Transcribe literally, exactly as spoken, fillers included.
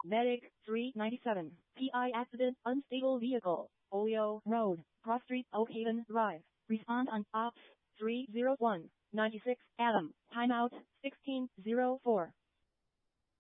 Medic, three ninety-seven. P I accident, unstable vehicle. Oleo Road, Cross Street, Oak Haven Drive. Respond on Ops, three oh one, ninety-six, Adam. Timeout, sixteen oh four.